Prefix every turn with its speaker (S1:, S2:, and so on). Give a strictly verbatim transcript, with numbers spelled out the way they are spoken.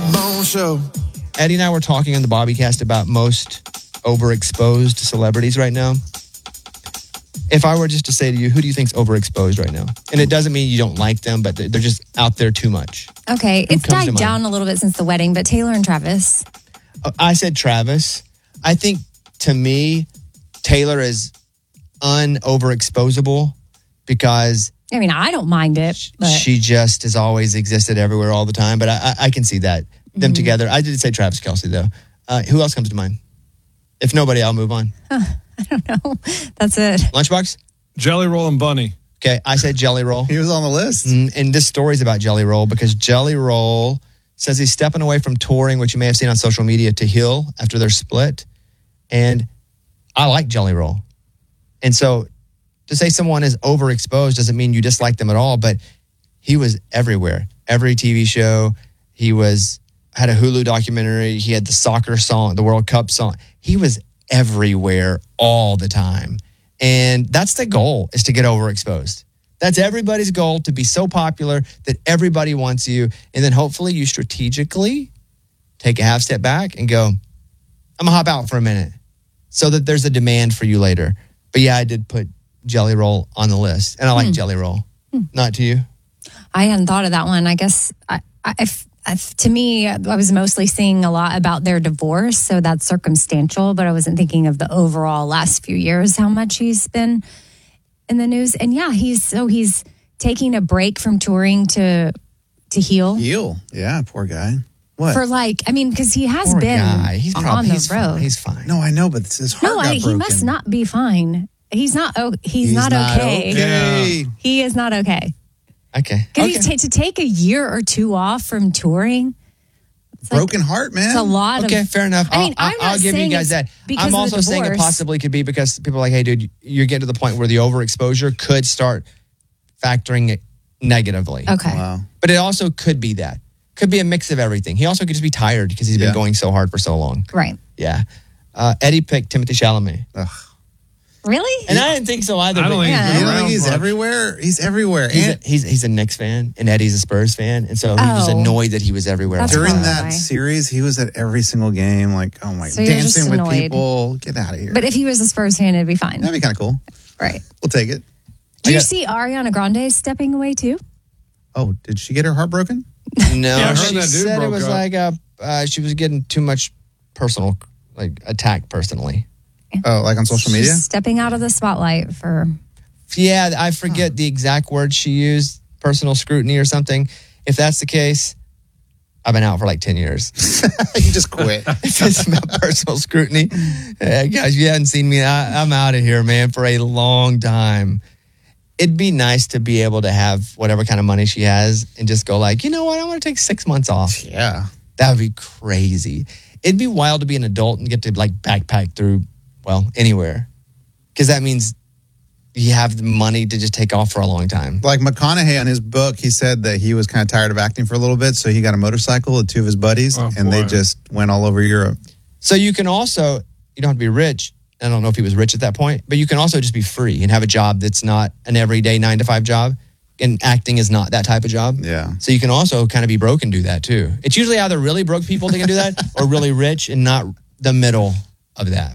S1: Bone Show.
S2: Eddie and I were talking on the Bobbycast about most overexposed celebrities right now. If I were just to say to you, who do you think's overexposed right now? And it doesn't mean you don't like them, but they're just out there too much.
S3: Okay,
S2: Who
S3: it's
S2: comes to
S3: died down
S2: mind?
S3: a little bit since the wedding, but Taylor and Travis.
S2: I said Travis. I think, to me, Taylor is un-overexposable because
S3: I mean, I don't mind it, but
S2: she just has always existed everywhere all the time. But I, I, I can see that. Them
S3: Mm-hmm.
S2: together. I did say Travis Kelce, though. Uh, who else comes to mind? If nobody, I'll move on.
S3: I don't know. That's it.
S2: Lunchbox?
S4: Jelly Roll and Bunny.
S2: Okay, I said Jelly Roll.
S5: He was on the list.
S2: Mm, and this story's about Jelly Roll because Jelly Roll says he's stepping away from touring, which you may have seen on social media, to heal after their split. And I like Jelly Roll. And so to say someone is overexposed doesn't mean you dislike them at all, but he was everywhere. Every T V show, he was had a Hulu documentary, he had the soccer song, the World Cup song. He was everywhere all the time. And that's the goal, is to get overexposed. That's everybody's goal, to be so popular that everybody wants you. And then hopefully you strategically take a half step back and go, I'm going to hop out for a minute so that there's a demand for you later. But yeah, I did put Jelly Roll on the list. And I like
S3: Hmm.
S2: Jelly Roll. Not to you?
S3: I hadn't thought of that one. I guess I, I, if, if, to me, I was mostly seeing a lot about their divorce, so that's circumstantial, but I wasn't thinking of the overall last few years, how much he's been in the news. And yeah, he's so he's taking a break from touring to to heal.
S5: Heal. Yeah, poor guy. What?
S3: For like, I mean, because he has
S2: Poor
S3: been
S2: guy. He's probably,
S3: on the
S2: he's
S3: road.
S2: Fine. He's fine.
S5: No, I know, but his heart
S3: no,
S5: got
S3: I, he
S5: broken.
S3: must not be fine. He's not. Oh, he's,
S5: He's
S3: not,
S5: not
S3: okay.
S5: okay.
S3: He is not okay.
S2: Okay.
S3: Because
S2: okay.
S3: ta- to take a year or two off from touring, it's like-
S5: Broken heart, man.
S3: it's a lot of.
S2: Okay, fair enough.
S3: I mean,
S2: I'll,
S3: I'm
S2: I'll
S3: not
S2: give you
S3: saying
S2: guys
S3: it's
S2: that.
S3: because
S2: I'm
S3: of the
S2: also saying it
S3: divorce.
S2: possibly could be because people are like, hey, dude, you're getting to the point where the overexposure could start factoring it negatively.
S3: Okay.
S5: Wow.
S2: But it also could be that. Could be a mix of everything. He also could just be tired because he's been
S5: Yeah.
S2: going so hard for so long.
S3: Right.
S2: Yeah. Uh, Eddie picked Timothy Chalamet.
S5: Ugh.
S3: Really?
S2: And I didn't think so either.
S4: I don't
S2: but-
S4: think
S3: Yeah.
S4: he's
S5: You
S4: been
S5: don't think
S4: around
S5: he's
S4: much.
S5: everywhere? He's everywhere.
S2: He's a,
S5: And
S2: he's, he's a Knicks fan, and Eddie's a Spurs fan. And so he was
S3: Oh.
S2: annoyed that he was everywhere.
S3: That's
S2: all the
S5: during
S2: time.
S3: why.
S5: that series, he was at every single game. Like, oh my,
S3: So you're just
S5: dancing with
S3: annoyed.
S5: people. Get out of here.
S3: But if he was a Spurs fan, it'd be fine.
S5: That'd be kind of cool.
S3: Right.
S5: We'll take it.
S3: Do
S2: I
S3: you
S2: got-
S3: see Ariana Grande stepping away too?
S5: Oh, did she get her heart broken?
S2: No,
S4: Yeah, I heard
S2: she
S4: that dude
S2: said it
S4: broke
S2: was
S4: up.
S2: like uh, uh, she was getting too much personal, like attacked personally.
S5: Oh, like on social media?
S3: She's stepping out of the spotlight for.
S2: Yeah, I forget the exact word she used, personal scrutiny or something. If that's the case, I've been out for like ten years.
S5: You just quit.
S2: If it's about personal scrutiny, uh, guys, you haven't seen me. I, I'm out of here, man, for a long time. It'd be nice to be able to have whatever kind of money she has and just go like, you know what, I want to take six months off.
S5: Yeah.
S2: That would be crazy. It'd be wild to be an adult and get to like backpack through, well, anywhere. Because that means you have the money to just take off for a long time.
S5: Like McConaughey on his book, he said that he was kind of tired of acting for a little bit, so he got a motorcycle with two of his buddies,
S4: Oh,
S5: and they
S4: boy.
S5: just went all over Europe.
S2: So you can also, you don't have to be rich. I don't know if he was rich at that point, but you can also just be free and have a job that's not an everyday nine to five job. And acting is not that type of job.
S5: Yeah.
S2: So you can also kind of be broke and do that too. It's usually either really broke people that can do that or really rich and not the middle of that.